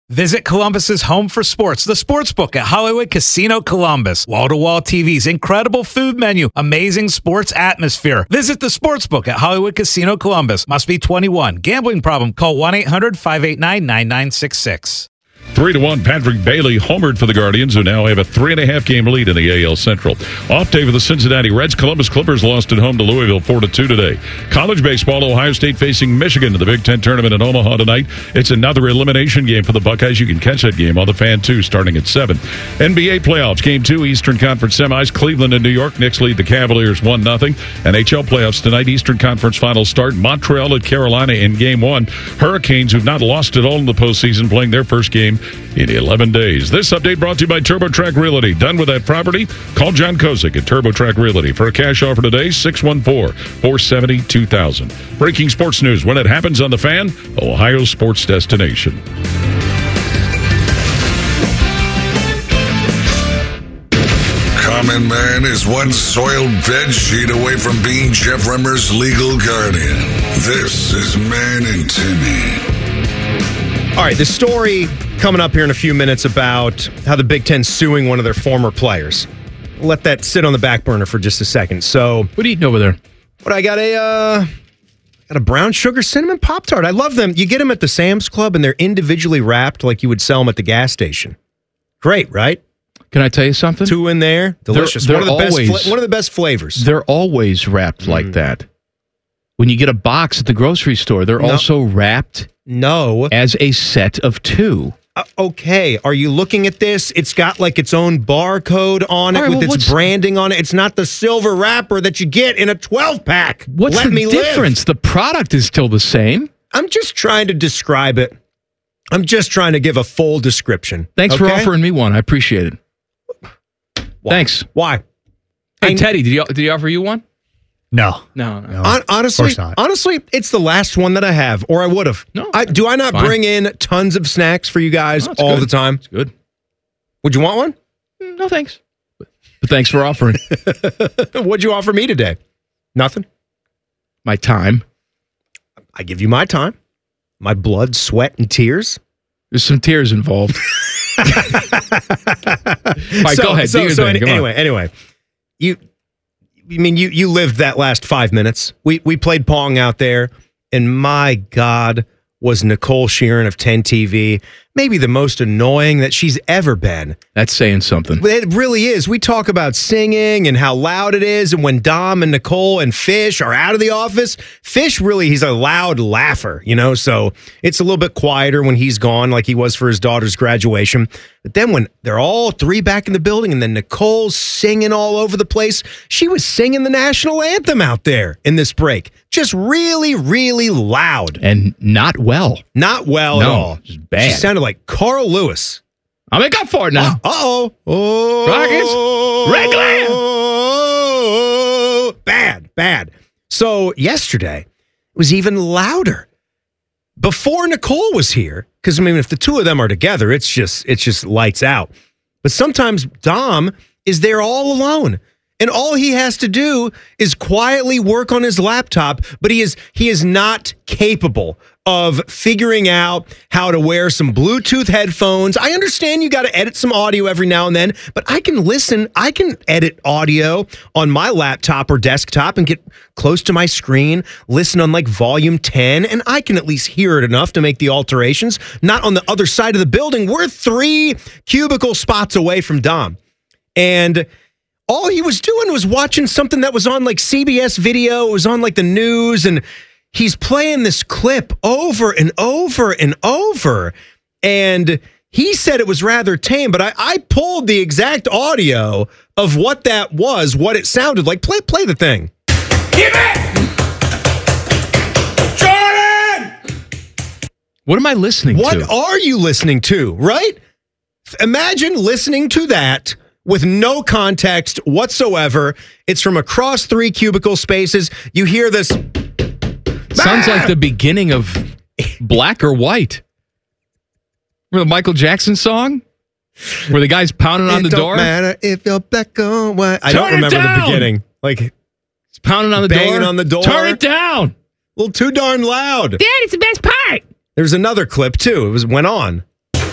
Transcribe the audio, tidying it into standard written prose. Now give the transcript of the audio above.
Visit Columbus's home for sports, the Sportsbook at Hollywood Casino Columbus. Wall-to-wall TVs, incredible food menu, amazing sports atmosphere. Visit the Sportsbook at Hollywood Casino Columbus. Must be 21. Gambling problem? Call 1-800-589-9966. 3-1, Patrick Bailey homered for the Guardians, who now have a 3.5-game lead in the AL Central. Off day for the Cincinnati Reds. Columbus Clippers lost at home to Louisville 4-2 today. College baseball, Ohio State facing Michigan in the Big Ten tournament in Omaha tonight. It's another elimination game for the Buckeyes. You can catch that game on the Fan 2 starting at 7. NBA playoffs, Game 2, Eastern Conference semis. Cleveland and New York. Knicks lead the Cavaliers 1-0. NHL playoffs tonight, Eastern Conference finals start. Montreal at Carolina in Game 1. Hurricanes, who've not lost at all in the postseason, playing their first game in 11 days. This update brought to you by TurboTrack Realty. Done with that property? Call John Kozik at TurboTrack Realty. For a cash offer today, 614-470-2000. Breaking sports news when it happens on The Fan, Ohio sports destination. Common Man is one soiled bed sheet away from being Jeff Remmer's legal guardian. This is Man and Timmy. All right, the story coming up here in a few minutes about how the Big Ten's suing one of their former players. Let that sit on the back burner for just a second. So, what are you eating over there? But I got a brown sugar cinnamon Pop-Tart. I love them. You get them at the Sam's Club, and they're individually wrapped like you would sell them at the gas station. Great, right? Can I tell you something? 2 in there, delicious. They're one of the best flavors. They're always wrapped like that. When you get a box at the grocery store, they're also wrapped. No. As a set of 2. Okay. Are you looking at this? It's got like its own barcode on it with its branding on it. It's not the silver wrapper that you get in a 12-pack. What's the difference? The product is still the same. I'm just trying to describe it. I'm just trying to give a full description. Thanks for offering me one. I appreciate it. Why? Thanks. Why? Hey, Teddy, did he offer you one? No. Honestly, it's the last one that I have, or I would have. No. Do I not bring in tons of snacks for you guys all the time? It's good. Would you want one? No, thanks. But thanks for offering. What'd you offer me today? Nothing? My time. I give you my time. My blood, sweat, and tears. There's some tears involved. All right, go ahead. Anyway, you lived that last 5 minutes. We played Pong out there, and my God, was Nicole Sheeran of 10 TV maybe the most annoying that she's ever been. That's saying something. It really is. We talk about singing and how loud it is, and when Dom and Nicole and Fish are out of the office, Fish really, he's a loud laugher, so it's a little bit quieter when he's gone like he was for his daughter's graduation. But then when they're all 3 back in the building and then Nicole's singing all over the place, she was singing the national anthem out there in this break. Just really, really loud. And not well. Not well at all. Just bad. She sounded like Carl Lewis. I'll make up for it now. Uh-oh. Rockets. Red Glam. Bad. So yesterday, it was even louder. Before Nicole was here, because, if the two of them are together, it's just lights out. But sometimes Dom is there all alone. And all he has to do is quietly work on his laptop, but he is not capable of figuring out how to wear some Bluetooth headphones. I understand you got to edit some audio every now and then, but I can edit audio on my laptop or desktop and get close to my screen, listen on like volume 10, and I can at least hear it enough to make the alterations. Not on the other side of the building. We're 3 cubicle spots away from Dom. And all he was doing was watching something that was on like CBS video. It was on like the news, and he's playing this clip over and over and over. And he said it was rather tame, but I pulled the exact audio of what that was, what it sounded like. Play the thing. Give it! Jordan! What am I listening to? What are you listening to, right? Imagine listening to that with no context whatsoever. It's from across 3 cubicle spaces. You hear this. Sounds like the beginning of Black or White. Remember the Michael Jackson song? Where the guy's pounding on the door? It don't matter if you're black or white. I don't remember the beginning. Like, he's pounding on the door. Banging on the door. Turn it down. A little too darn loud. Dad, it's the best part. There's another clip, too. It went on.